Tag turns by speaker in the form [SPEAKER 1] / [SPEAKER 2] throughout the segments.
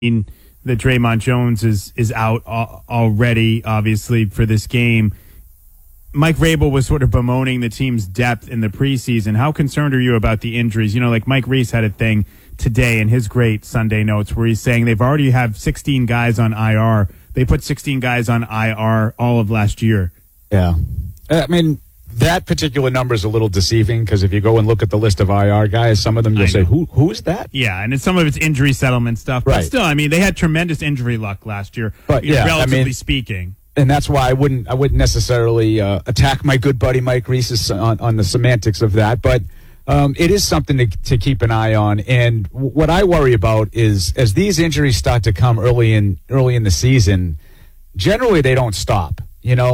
[SPEAKER 1] that Draymond Jones is out already, obviously, for this game. Mike Vrabel was sort of bemoaning the team's depth in the preseason. How concerned are you about the injuries? Like Mike Reese had a thing today in his great Sunday notes where he's saying they've already have 16 guys on IR. They put 16 guys on IR all of last year.
[SPEAKER 2] Yeah. I mean, that particular number is a little deceiving because if you go and look at the list of IR guys, some of them you'll say, who is that?
[SPEAKER 1] Yeah, and some of it's injury settlement stuff. But still, I mean, they had tremendous injury luck last year, relatively speaking.
[SPEAKER 2] And that's why I wouldn't necessarily attack my good buddy Mike Reese on the semantics of that. But it is something to keep an eye on. And what I worry about is as these injuries start to come early in the season, generally they don't stop.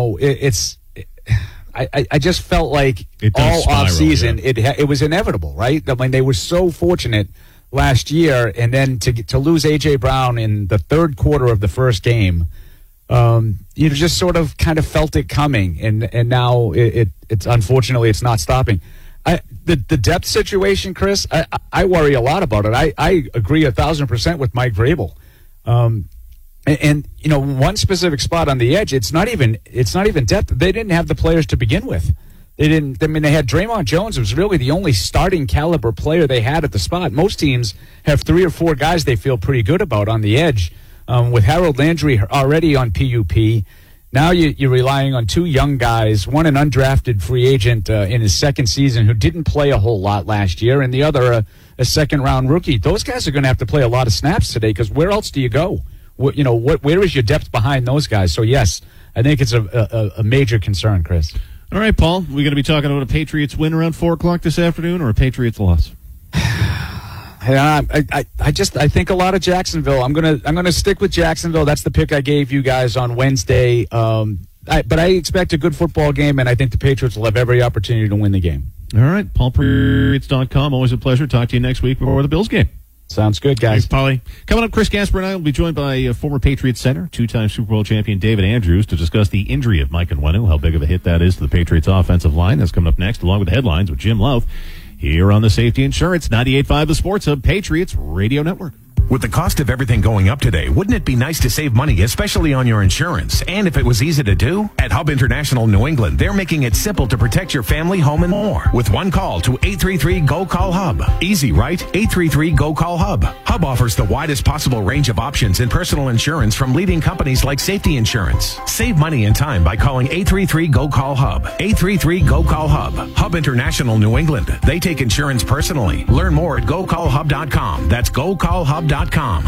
[SPEAKER 2] I just felt like all off season it was inevitable, right? I mean, they were so fortunate last year, and then to lose A.J. Brown in the third quarter of the first game. You just sort of kind of felt it coming, and now it's unfortunately it's not stopping. The depth situation, Chris, I worry a lot about it. I agree 1,000% with Mike Vrabel. And one specific spot on the edge, it's not even depth. They didn't have the players to begin with. They didn't. I mean, they had Draymond Jones. It was really the only starting caliber player they had at the spot. Most teams have 3 or 4 guys they feel pretty good about on the edge. With Harold Landry already on PUP, now you're relying on 2 young guys, one an undrafted free agent in his second season who didn't play a whole lot last year, and the other a second-round rookie. Those guys are going to have to play a lot of snaps today because where else do you go? Where is your depth behind those guys? So, yes, I think it's a major concern, Chris.
[SPEAKER 3] All right, Paul, we're going to be talking about a Patriots win around 4 o'clock this afternoon or a Patriots loss?
[SPEAKER 2] I think a lot of Jacksonville. I'm gonna stick with Jacksonville. That's the pick I gave you guys on Wednesday. But I expect a good football game, and I think the Patriots will have every opportunity to win the game.
[SPEAKER 3] All right, PaulPatriots.com. Always a pleasure. Talk to you next week before the Bills game.
[SPEAKER 2] Sounds good, guys.
[SPEAKER 1] Thanks, Paulie.
[SPEAKER 3] Coming up, Chris Gasper and I will be joined by former Patriots center, 2-time Super Bowl champion David Andrews to discuss the injury of Mike Onwenu, how big of a hit that is to the Patriots offensive line. That's coming up next, along with the headlines with Jim Love here on the Safety Insurance 98.5 The Sports Hub Patriots Radio Network.
[SPEAKER 4] With the cost of everything going up today, wouldn't it be nice to save money, especially on your insurance? And if it was easy to do? At Hub International New England, they're making it simple to protect your family, home, and more. With one call to 833-GO-CALL-HUB. Easy, right? 833-GO-CALL-HUB. Hub offers the widest possible range of options in personal insurance from leading companies like Safety Insurance. Save money and time by calling 833-GO-CALL-HUB. 833-GO-CALL-HUB. Hub International New England. They take insurance personally. Learn more at GoCallHub.com. That's GoCallHub.com.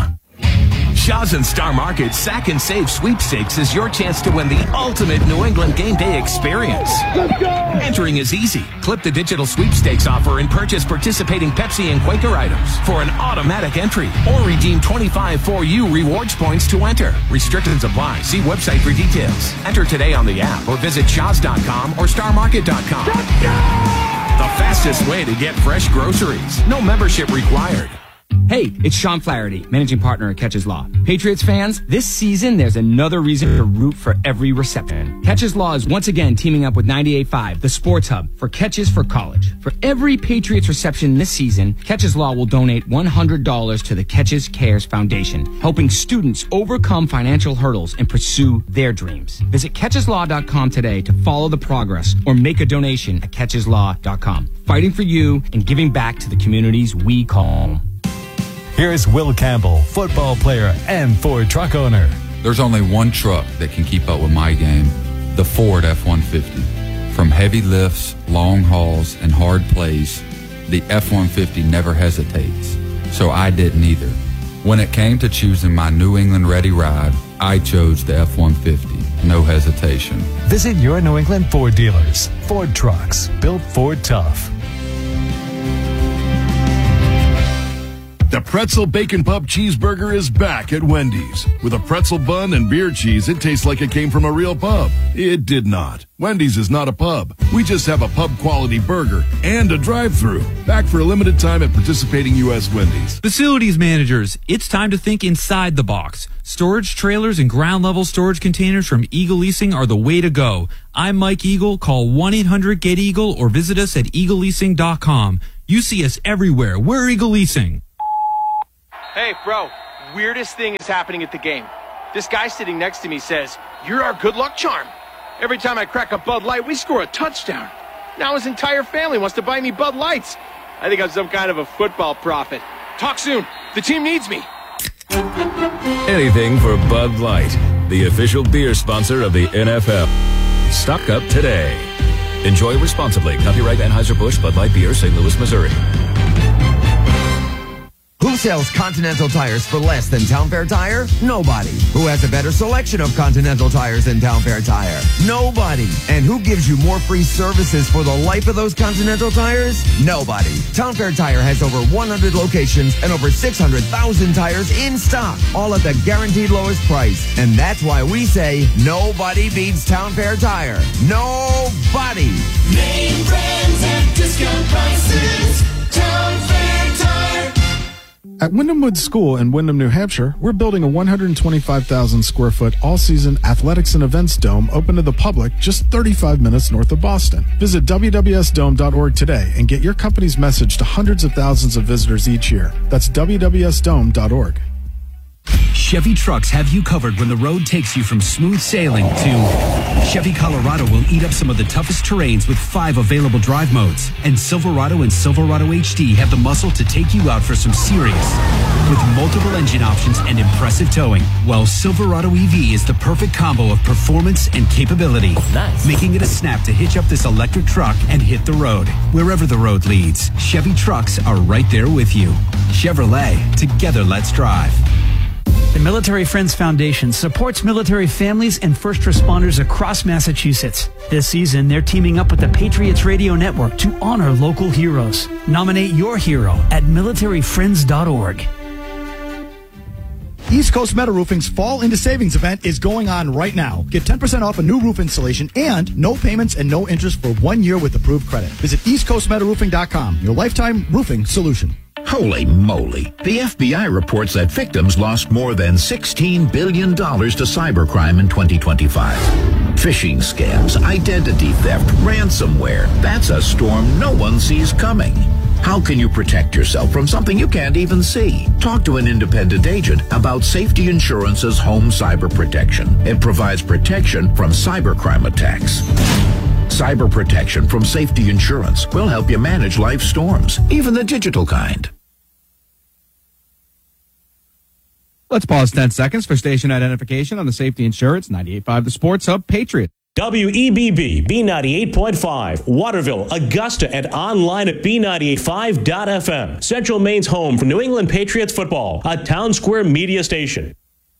[SPEAKER 4] Shaw's and Star Market Sack and Save Sweepstakes is your chance to win the ultimate New England game day experience.
[SPEAKER 5] Let's go!
[SPEAKER 4] Entering is easy. Clip the digital sweepstakes offer and purchase participating Pepsi and Quaker items for an automatic entry or redeem 25 4U rewards points to enter. Restrictions apply. See website for details. Enter today on the app or visit shaws.com or starmarket.com.
[SPEAKER 5] Let's go!
[SPEAKER 4] The fastest way to get fresh groceries. No membership required.
[SPEAKER 6] Hey, it's Sean Flaherty, managing partner at Catches Law. Patriots fans, this season there's another reason to root for every reception. Catches Law is once again teaming up with 98.5, the Sports Hub, for Catches for College. For every Patriots reception this season, Catches Law will donate $100 to the Catches Cares Foundation, helping students overcome financial hurdles and pursue their dreams. Visit CatchesLaw.com today to follow the progress or make a donation at CatchesLaw.com. Fighting for you and giving back to the communities we call home.
[SPEAKER 7] Here's Will Campbell, football player and Ford truck owner.
[SPEAKER 8] There's only one truck that can keep up with my game, the Ford F-150. From heavy lifts, long hauls, and hard plays, the F-150 never hesitates. So I didn't either. When it came to choosing my New England ready ride, I chose the F-150. No hesitation.
[SPEAKER 7] Visit your New England Ford dealers. Ford trucks, built Ford tough.
[SPEAKER 9] The Pretzel Bacon Pub Cheeseburger is back at Wendy's. With a pretzel bun and beer cheese, it tastes like it came from a real pub. It did not. Wendy's is not a pub. We just have a pub-quality burger and a drive-thru. Back for a limited time at participating U.S. Wendy's.
[SPEAKER 10] Facilities managers, it's time to think inside the box. Storage trailers and ground-level storage containers from Eagle Leasing are the way to go. I'm Mike Eagle. Call 1-800-GET-EAGLE or visit us at eagleleasing.com. You see us everywhere. We're Eagle Leasing.
[SPEAKER 11] Hey, bro,
[SPEAKER 5] weirdest thing is happening at the game. This guy sitting next to me says, "You're our good luck charm. Every time I crack a Bud Light, we score a touchdown." Now his entire family wants to buy me Bud Lights. I think I'm some kind of a football prophet. Talk soon. The team needs me.
[SPEAKER 11] Anything for Bud Light, the official beer sponsor of the NFL. Stock up today. Enjoy responsibly. Copyright Anheuser-Busch Bud Light Beer, St. Louis, Missouri.
[SPEAKER 12] Who sells Continental tires for less than Town Fair Tire? Nobody. Who has a better selection of Continental tires than Town Fair Tire? Nobody. And who gives you more free services for the life of those Continental tires? Nobody. Town Fair Tire has over 100 locations and over 600,000 tires in stock, all at the guaranteed lowest price. And that's why we say nobody beats Town Fair Tire. Nobody.
[SPEAKER 13] Name brands and discount prices. Town Fair Tire.
[SPEAKER 14] At Wyndham Woods School in Wyndham, New Hampshire, we're building a 125,000 square foot all-season athletics and events dome open to the public just 35 minutes north of Boston. Visit wwsdome.org today and get your company's message to hundreds of thousands of visitors each year. That's wwsdome.org.
[SPEAKER 15] Chevy trucks have you covered when the road takes you from smooth sailing to Chevy Colorado will eat up some of the toughest terrains with 5 available drive modes. And Silverado and Silverado HD have the muscle to take you out for some serious with multiple engine options and impressive towing. While Silverado EV is the perfect combo of performance and capability, making it a snap to hitch up this electric truck and hit the road. Wherever the road leads, Chevy trucks are right there with you. Chevrolet, together let's drive.
[SPEAKER 16] The Military Friends Foundation supports military families and first responders across Massachusetts. This season, they're teaming up with the Patriots Radio Network to honor local heroes. Nominate your hero at militaryfriends.org.
[SPEAKER 17] East Coast Metal Roofing's Fall into Savings event is going on right now. Get 10% off a new roof installation and no payments and no interest for 1 year with approved credit. Visit eastcoastmetalroofing.com, your lifetime roofing solution.
[SPEAKER 18] Holy moly. The FBI reports that victims lost more than $16 billion to cybercrime in 2025. Phishing scams, identity theft, ransomware. That's a storm no one sees coming. How can you protect yourself from something you can't even see? Talk to an independent agent about Safety Insurance's Home Cyber Protection. It provides protection from cybercrime attacks. Cyber protection from Safety Insurance will help you manage life's storms, even the digital kind.
[SPEAKER 6] Let's pause 10 seconds for station identification on the Safety Insurance 98.5 The Sports Hub Patriot.
[SPEAKER 19] WEBB B98.5, Waterville, Augusta, and online at B985.FM. Central Maine's home for New England Patriots football, a Town Square media station.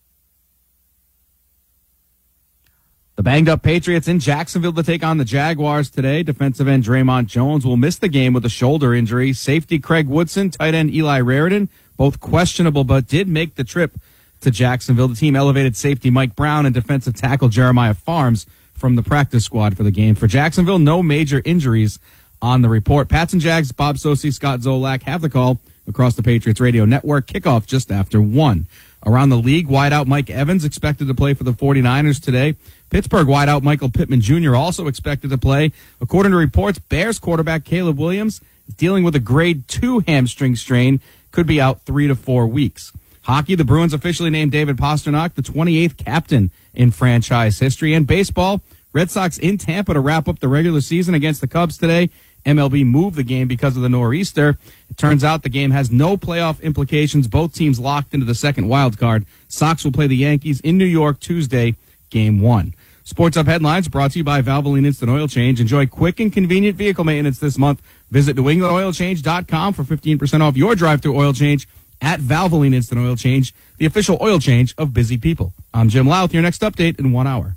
[SPEAKER 6] The banged-up Patriots in Jacksonville to take on the Jaguars today. Defensive end Draymond Jones will miss the game with a shoulder injury. Safety Craig Woodson, tight end Eli Raridan, both questionable but did make the trip to Jacksonville. The team elevated safety Mike Brown and defensive tackle Jeremiah Farms from the practice squad for the game. For Jacksonville, no major injuries on the report. Pats and Jags, Bob Socci, Scott Zolak have the call across the Patriots radio network. Kickoff just after 1. Around the league, wideout Mike Evans expected to play for the 49ers today. Pittsburgh wideout Michael Pittman Jr. also expected to play. According to reports, Bears quarterback Caleb Williams is dealing with a grade 2 hamstring strain, could be out 3 to 4 weeks. Hockey, the Bruins officially named David Pastrnak the 28th captain in franchise history. And baseball, Red Sox in Tampa to wrap up the regular season against the Cubs today. MLB moved the game because of the nor'easter. It turns out the game has no playoff implications. Both teams locked into the second wild card. Sox will play the Yankees in New York Tuesday, Game 1. Sports Up Headlines brought to you by Valvoline Instant Oil Change. Enjoy quick and convenient vehicle maintenance this month. Visit NewEnglandOilChange.com for 15% off your drive-thru oil change at Valvoline Instant Oil Change, the official oil change of busy people. I'm Jim Louth. Your next update in 1 hour.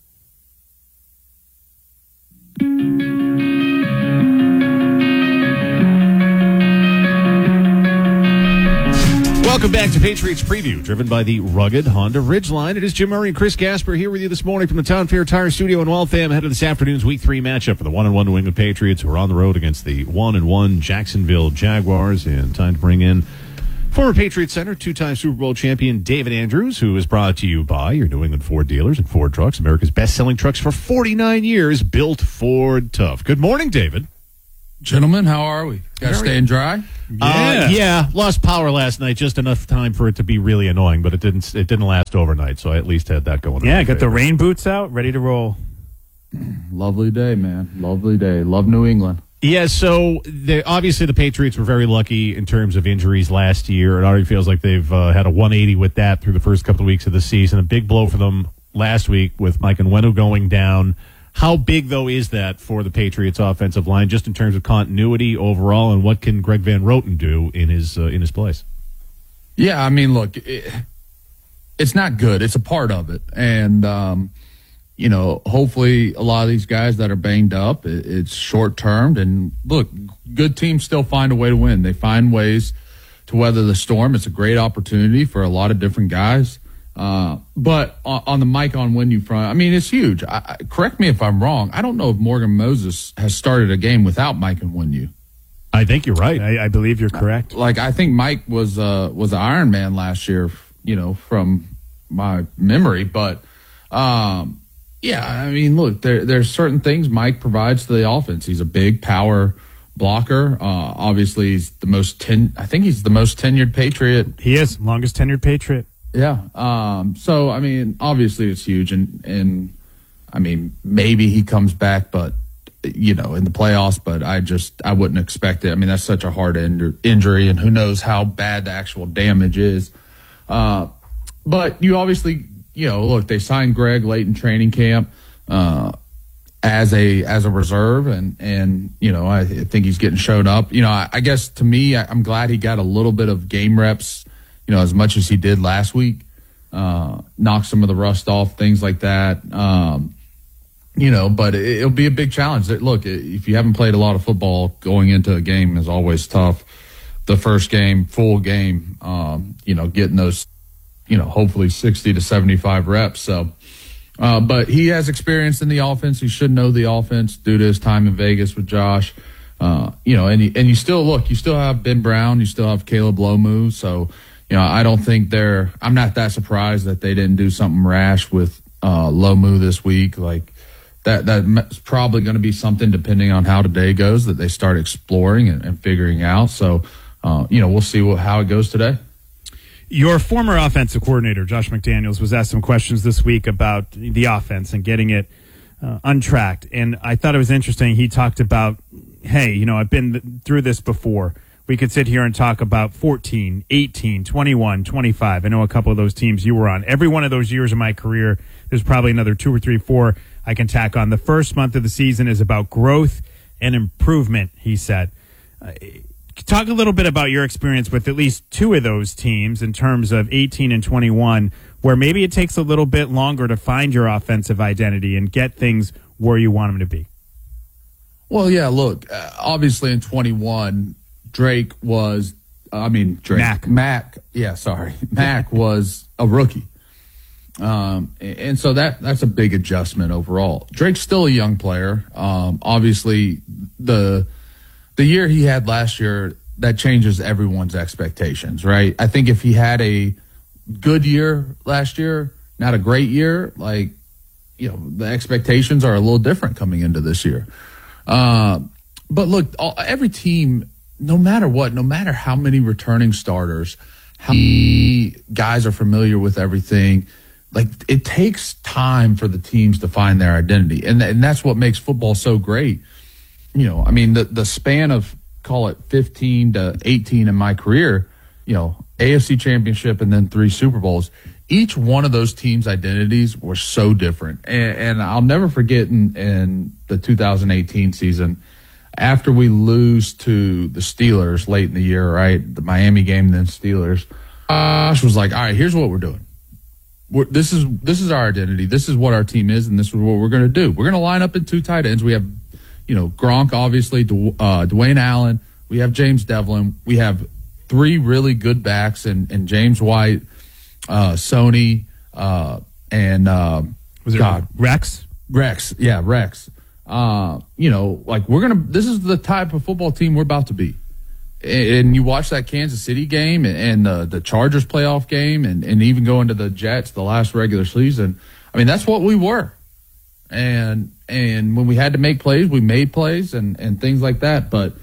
[SPEAKER 3] Welcome back to Patriots Preview, driven by the rugged Honda Ridgeline. It is Jim Murray and Chris Gasper here with you this morning from the Town Fair Tire Studio in Waltham, ahead of this afternoon's Week 3 matchup for the 1-1 New England Patriots, who are on the road against the 1-1 Jacksonville Jaguars. And time to bring in former Patriots center, two-time Super Bowl champion David Andrews, who is brought to you by your New England Ford dealers and Ford Trucks, America's best-selling trucks for 49 years, built Ford tough. Good morning, David.
[SPEAKER 20] Gentlemen, how are we? Got staying dry?
[SPEAKER 3] Yeah. Lost power last night, just enough time for it to be really annoying, but it didn't last overnight, so I at least had that going.
[SPEAKER 1] Yeah, got the rain boots out, ready to roll.
[SPEAKER 20] Lovely day, man. Lovely day. Love New England.
[SPEAKER 3] Yeah, so obviously the Patriots were very lucky in terms of injuries last year. It already feels like they've had a 180 with that through the first couple of weeks of the season. A big blow for them last week with Mike Onwenu going down. How big, though, is that for the Patriots' offensive line, just in terms of continuity overall, and what can Greg Van Roten do in his place?
[SPEAKER 20] Yeah, I mean, look, it's not good. It's a part of it. And, hopefully a lot of these guys that are banged up, it's short-termed. And, look, good teams still find a way to win. They find ways to weather the storm. It's a great opportunity for a lot of different guys. But on the Mike Onwenu front, I mean, it's huge. Correct me if I'm wrong. I don't know if Morgan Moses has started a game without Mike Onwenu.
[SPEAKER 3] I think you're right.
[SPEAKER 1] I believe you're correct.
[SPEAKER 20] I think Mike was an Iron Man last year, from my memory. But, yeah, I mean, look, there's certain things Mike provides to the offense. He's a big power blocker. Obviously, he's the most tenured Patriot.
[SPEAKER 1] He is longest tenured Patriot.
[SPEAKER 20] Yeah. So, I mean, obviously it's huge. And I mean, maybe he comes back, but, in the playoffs, but I wouldn't expect it. I mean, that's such a hard injury, and who knows how bad the actual damage is. But you obviously, look, they signed Greg late in training camp, as a reserve. And, I think he's getting shown up. I guess to me, I'm glad he got a little bit of game reps, as much as he did last week, knock some of the rust off, things like that. But it'll be a big challenge. Look, if you haven't played a lot of football, going into a game is always tough. The first game, full game, getting those, hopefully 60 to 75 reps. So, but he has experience in the offense. He should know the offense due to his time in Vegas with Josh. And you still have Ben Brown, you still have Caleb Lomu. So, I don't think I'm not that surprised that they didn't do something rash with Lomu this week. Like that's probably going to be something, depending on how today goes, that they start exploring and figuring out. So, we'll see how it goes today.
[SPEAKER 1] Your former offensive coordinator, Josh McDaniels, was asked some questions this week about the offense and getting it untracked. And I thought it was interesting. He talked about, hey, I've been through this before. We could sit here and talk about 14, 18, 21, 25. I know a couple of those teams you were on. Every one of those years of my career, there's probably another 2 or 3, 4 I can tack on. The first month of the season is about growth and improvement, he said. Talk a little bit about your experience with at least 2 of those teams in terms of 18 and 21, where maybe it takes a little bit longer to find your offensive identity and get things where you want them to be.
[SPEAKER 20] Well, yeah, look, obviously in 21, Mac was a rookie. And so that's a big adjustment overall. Drake's still a young player. Obviously the year he had last year, that changes everyone's expectations, right? I think if he had a good year last year, not a great year, the expectations are a little different coming into this year. But look, every team, no matter what, no matter how many returning starters, how many guys are familiar with everything, it takes time for the teams to find their identity. And that's what makes football so great. The span of, call it 15 to 18 in my career, AFC Championship and then 3 Super Bowls, each one of those teams' identities were so different. And I'll never forget in the 2018 season, after we lose to the Steelers late in the year, right, the Miami game, then Steelers, Josh was like, all right, here's what we're doing. This is our identity. This is what our team is, and this is what we're going to do. We're going to line up in 2 tight ends. We have, Gronk, obviously, Dwayne Allen. We have James Devlin. We have 3 really good backs, and James White, Sony, and
[SPEAKER 1] was it Rex?
[SPEAKER 20] Rex, yeah, Rex. This is the type of football team we're about to be. And you watch that Kansas City game and the Chargers playoff game and even going to the Jets, the last regular season. I mean, that's what we were. And And when we had to make plays, we made plays and things like that. But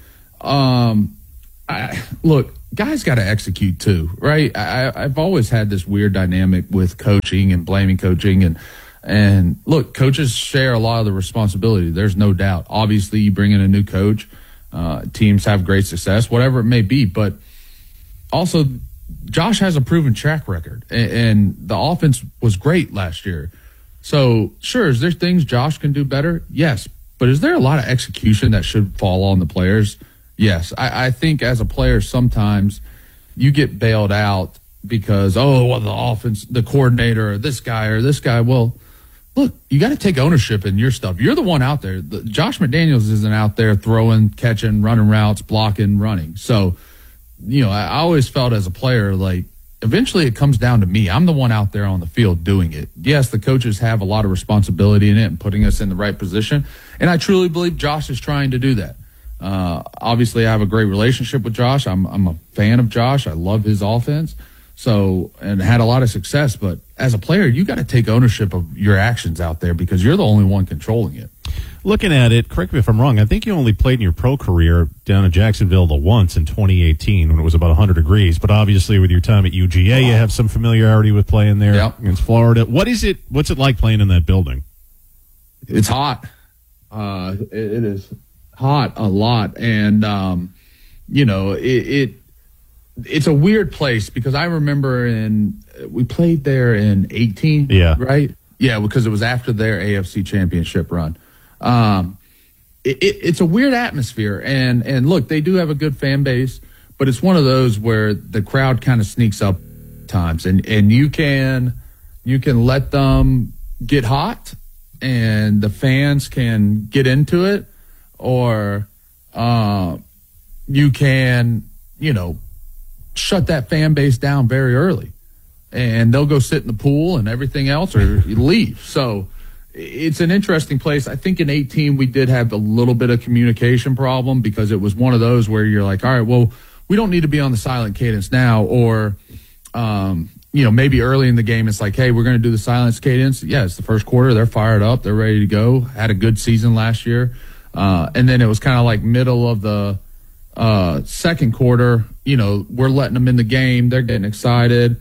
[SPEAKER 20] look, guys got to execute too, right? I've always had this weird dynamic with coaching and blaming coaching. And look, coaches share a lot of the responsibility. There's no doubt. Obviously, you bring in a new coach, teams have great success, whatever it may be. But also, Josh has a proven track record, and the offense was great last year. So, sure, is there things Josh can do better? Yes. But is there a lot of execution that should fall on the players? Yes. I think as a player, sometimes you get bailed out because, the offense, the coordinator, or this guy. Well, look, you got to take ownership in your stuff. You're the one out there. Josh McDaniels isn't out there throwing, catching, running routes, blocking, running. So, I always felt as a player, like, eventually it comes down to me. I'm the one out there on the field doing it. Yes, the coaches have a lot of responsibility in it and putting us in the right position. And I truly believe Josh is trying to do that. Obviously, I have a great relationship with Josh. I'm a fan of Josh. I love his offense. So, and had a lot of success. But as a player, you got to take ownership of your actions out there because you're the only one controlling it.
[SPEAKER 3] Looking at it, correct me if I'm wrong, I think you only played in your pro career down in Jacksonville the once in 2018 when it was about 100 degrees. But obviously with your time at UGA, you have some familiarity with playing there against Florida. What's it like playing in that building?
[SPEAKER 20] It's hot. It is hot a lot. And, it's a weird place because I remember we played there in 18, right? Yeah, because it was after their AFC championship run. It's a weird atmosphere, and look, they do have a good fan base, but it's one of those where the crowd kind of sneaks up times, and you can let them get hot, and the fans can get into it, or you can shut that fan base down very early, and they'll go sit in the pool and everything else, or leave. So. It's an interesting place. I think in 18 we did have a little bit of communication problem because it was one of those where you're like, all right, well, we don't need to be on the silent cadence now. Or, maybe early in the game it's like, hey, we're going to do the silence cadence. Yeah, it's the first quarter. They're fired up. They're ready to go. Had a good season last year. And then it was kind of like middle of the second quarter. We're letting them in the game. They're getting excited.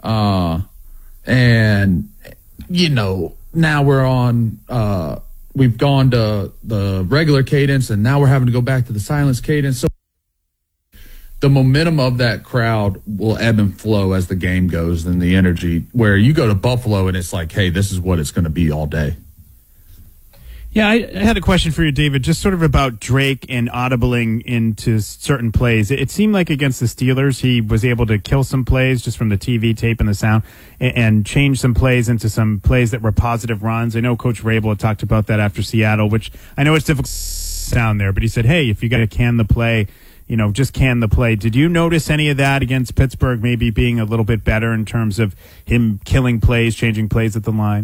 [SPEAKER 20] Now we're on, we've gone to the regular cadence, and now we're having to go back to the silence cadence. So the momentum of that crowd will ebb and flow as the game goes, and the energy, where you go to Buffalo and it's like, hey, this is what it's going to be all day.
[SPEAKER 1] Yeah, I had a question for you, David, just sort of about Drake and audibling into certain plays. It seemed like against the Steelers, he was able to kill some plays just from the TV tape and the sound and change some plays into some plays that were positive runs. I know Coach Rabel had talked about that after Seattle, which I know it's difficult to sound there, but he said, hey, if you got to can the play, just can the play. Did you notice any of that against Pittsburgh, maybe being a little bit better in terms of him killing plays, changing plays at the line?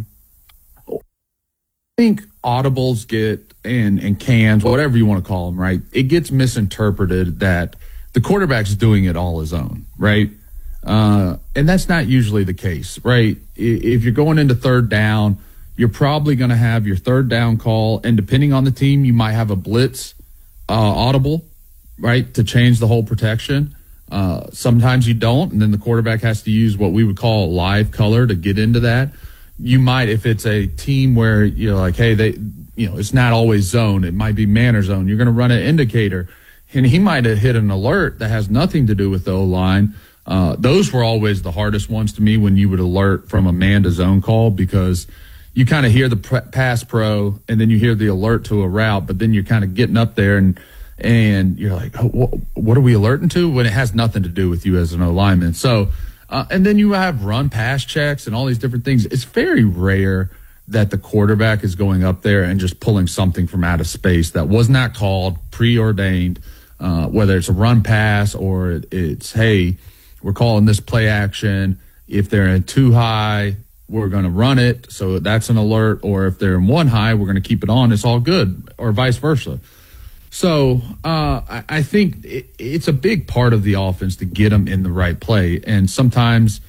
[SPEAKER 20] I think audibles get and cans, whatever you want to call them, right? It gets misinterpreted that the quarterback's doing it all his own, right? And that's not usually the case, right? If you're going into third down, you're probably going to have your third down call, and depending on the team, you might have a blitz audible, right, to change the whole protection. Sometimes you don't, and then the quarterback has to use what we would call live color to get into that. You might, if it's a team where you're like, hey, it's not always zone. It might be man or zone. You're going to run an indicator, and he might have hit an alert that has nothing to do with the O-line. Those were always the hardest ones to me when you would alert from a man to zone call, because you kind of hear the pass pro and then you hear the alert to a route, but then you're kind of getting up there and you're like, oh, what are we alerting to, when it has nothing to do with you as an O-lineman. So, and then you have run pass checks and all these different things. It's very rare that the quarterback is going up there and just pulling something from out of space that was not called, preordained, whether it's a run pass or it's, hey, we're calling this play action. If they're in too high, we're going to run it. So that's an alert. Or if they're in one high, we're going to keep it on. It's all good, or vice versa. So I think it's a big part of the offense to get them in the right play. And sometimes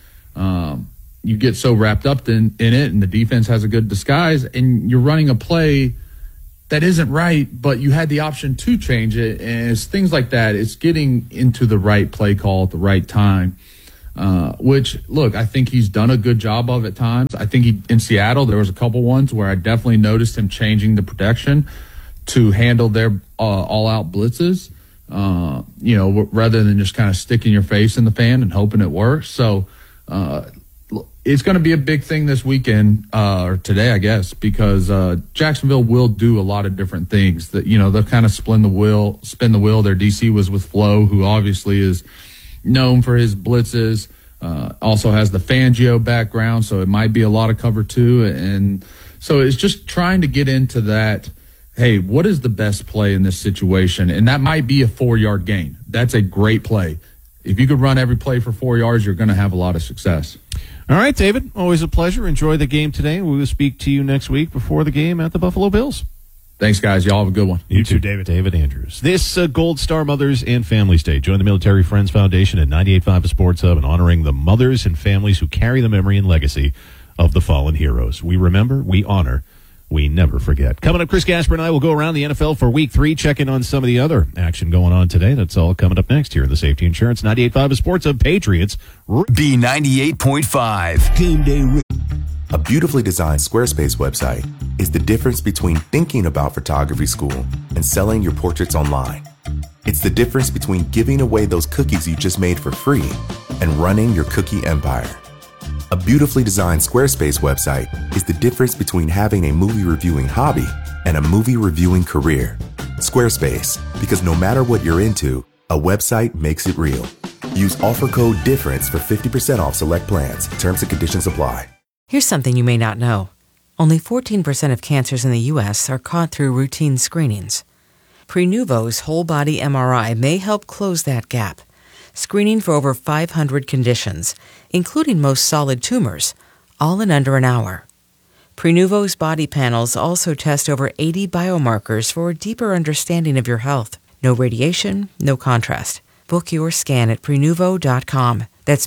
[SPEAKER 20] you get so wrapped up in it, and the defense has a good disguise, and you're running a play that isn't right, but you had the option to change it. And it's things like that. It's getting into the right play call at the right time, which, look, I think he's done a good job of at times. I think in Seattle, there was a couple ones where I definitely noticed him changing the protection to handle their all-out blitzes, rather than just kind of sticking your face in the fan and hoping it works. So it's going to be a big thing this weekend, or today, I guess, because Jacksonville will do a lot of different things. That they'll kind of spin the wheel. Their DC was with Flo, who obviously is known for his blitzes. Also has the Fangio background, so it might be a lot of cover two. And so it's just trying to get into that. Hey, what is the best play in this situation? And that might be a 4-yard gain. That's a great play. If you could run every play for 4 yards, you're going to have a lot of success.
[SPEAKER 3] All right, David, always a pleasure. Enjoy the game today. We will speak to you next week before the game at the Buffalo Bills.
[SPEAKER 20] Thanks, guys. Y'all have a good one.
[SPEAKER 1] You too, David.
[SPEAKER 3] David Andrews. This Gold Star Mothers and Families Day. Join the Military Friends Foundation at 98.5 Sports Hub in honoring the mothers and families who carry the memory and legacy of the fallen heroes. We remember, we honor, we never forget. Coming up, Chris Gasper and I will go around the NFL for Week 3, check in on some of the other action going on today. That's all coming up next here in the Safety Insurance 98.5 Sports Hub Patriots.
[SPEAKER 21] B98.5. Game Day.
[SPEAKER 22] A beautifully designed Squarespace website is the difference between thinking about photography school and selling your portraits online. It's the difference between giving away those cookies you just made for free and running your cookie empire. A beautifully designed Squarespace website is the difference between having a movie reviewing hobby and a movie reviewing career. Squarespace, because no matter what you're into, a website makes it real. Use offer code DIFFERENCE for 50% off select plans. Terms and conditions apply.
[SPEAKER 23] Here's something you may not know. Only 14% of cancers in the U.S. are caught through routine screenings. Prenuvo's whole body MRI may help close that gap, screening for over 500 conditions, including most solid tumors, all in under an hour. Prenuvo's body panels also test over 80 biomarkers for a deeper understanding of your health. No radiation, no contrast. Book your scan at Prenuvo.com. That's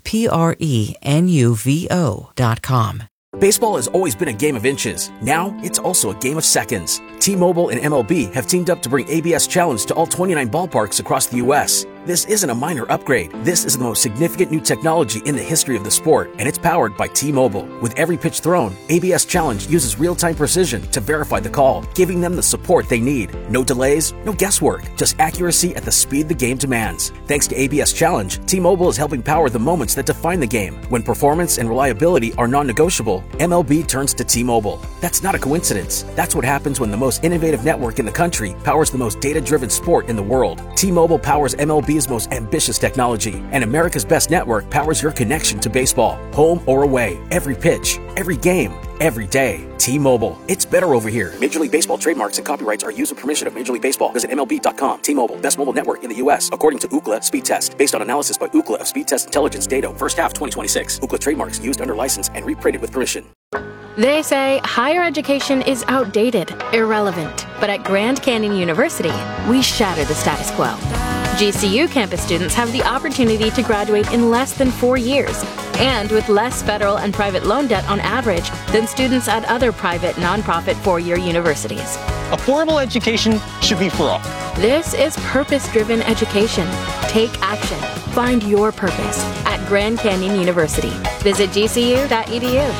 [SPEAKER 23] Prenuvo.com.
[SPEAKER 24] Baseball has always been a game of inches. Now, it's also a game of seconds. T-Mobile and MLB have teamed up to bring ABS Challenge to all 29 ballparks across the U.S. This isn't a minor upgrade. This is the most significant new technology in the history of the sport, and it's powered by T-Mobile. With every pitch thrown, ABS Challenge uses real-time precision to verify the call, giving them the support they need. No delays, no guesswork, just accuracy at the speed the game demands. Thanks to ABS Challenge, T-Mobile is helping power the moments that define the game. When performance and reliability are non-negotiable, MLB turns to T-Mobile. That's not a coincidence. That's what happens when the most innovative network in the country powers the most data-driven sport in the world. T-Mobile powers MLB's most ambitious technology, and America's best network powers your connection to baseball. Home or away, every pitch, every game, every day. T-Mobile. It's better over here. Major League Baseball trademarks and copyrights are used with permission of Major League Baseball. Visit MLB.com. T-Mobile. Best mobile network in the U.S. according to Ookla Speed Test. Based on analysis by Ookla of Speed Test Intelligence data. First half 2026. Ookla trademarks used under license and reprinted with permission.
[SPEAKER 25] They say higher education is outdated, irrelevant. But at Grand Canyon University, we shatter the status quo. GCU campus students have the opportunity to graduate in less than 4 years, and with less federal and private loan debt on average than students at other private nonprofit four-year universities.
[SPEAKER 26] Affordable education should be for all.
[SPEAKER 25] This is purpose-driven education. Take action. Find your purpose at Grand Canyon University. Visit gcu.edu.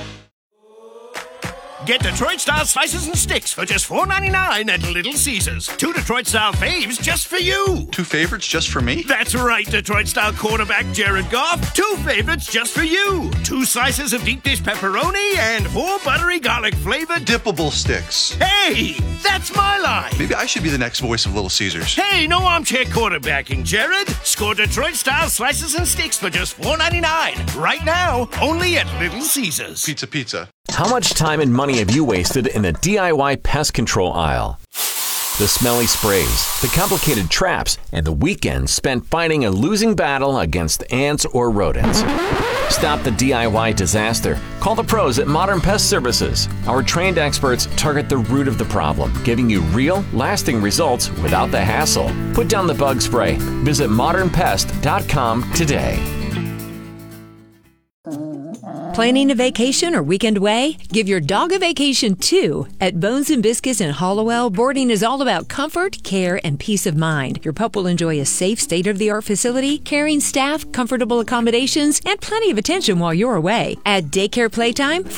[SPEAKER 27] Get Detroit-style slices and sticks for just $4.99 at Little Caesars. 2 Detroit-style faves just for you.
[SPEAKER 28] 2 favorites just for me?
[SPEAKER 27] That's right, Detroit-style quarterback Jared Goff. 2 favorites just for you. 2 slices of deep dish pepperoni and 4 buttery garlic-flavored
[SPEAKER 28] dippable sticks.
[SPEAKER 27] Hey, that's my line.
[SPEAKER 28] Maybe I should be the next voice of Little Caesars.
[SPEAKER 27] Hey, no armchair quarterbacking, Jared. Score Detroit-style slices and sticks for just $4.99. Right now, only at Little Caesars.
[SPEAKER 28] Pizza.
[SPEAKER 29] How much time and money have you wasted in the DIY pest control aisle? The smelly sprays, the complicated traps, and the weekends spent fighting a losing battle against ants or rodents. Stop the DIY disaster. Call the pros at Modern Pest Services. Our trained experts target the root of the problem, giving you real, lasting results without the hassle. Put down the bug spray. Visit modernpest.com today.
[SPEAKER 2] Planning a vacation or weekend away? Give your dog a vacation too. At Bones and Biscuits in Hollowell, boarding is all about comfort, care, and peace of mind. Your pup will enjoy a safe, state-of-the-art facility, caring staff, comfortable accommodations, and plenty of attention while you're away. Add daycare playtime,